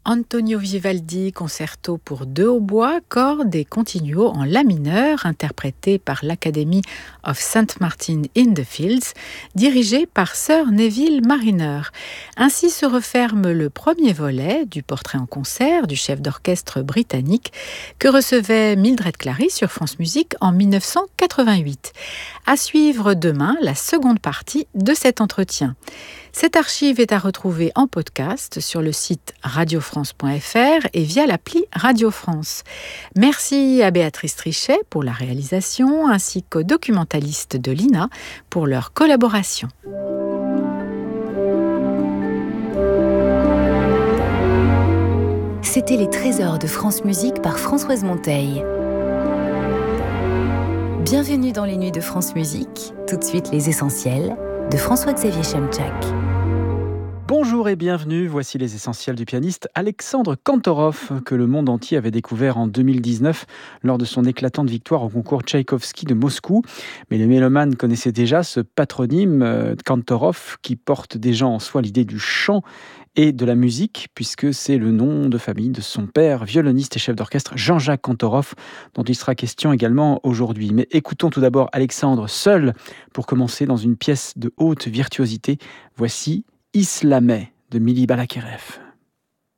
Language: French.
Antonio Vivaldi, concerto pour deux hautbois, cordes et continuo en la mineur, interprété par l'Academy of St. Martin in the Fields, dirigé par Sir Neville Marriner. Ainsi se referme le premier volet du portrait en concert du chef d'orchestre britannique que recevait Mildred Clary sur France Musique en 1988. À suivre demain la seconde partie de cet entretien. Cette archive est à retrouver en podcast sur le site radiofrance.fr et via l'appli Radio France. Merci à Béatrice Trichet pour la réalisation ainsi qu'aux documentalistes de l'INA pour leur collaboration. C'était les trésors de France Musique par Françoise Monteil. Bienvenue dans les nuits de France Musique. Tout de suite les essentiels de François-Xavier Chemchak. Bonjour et bienvenue, voici les essentiels du pianiste Alexandre Kantorov, que le monde entier avait découvert en 2019 lors de son éclatante victoire au concours Tchaïkovski de Moscou. Mais les mélomanes connaissaient déjà ce patronyme Kantorov qui porte déjà en soi l'idée du chant et de la musique, puisque c'est le nom de famille de son père, violoniste et chef d'orchestre Jean-Jacques Kantorov, dont il sera question également aujourd'hui. Mais écoutons tout d'abord Alexandre seul pour commencer dans une pièce de haute virtuosité. Voici Islameh de Mili Balakirev.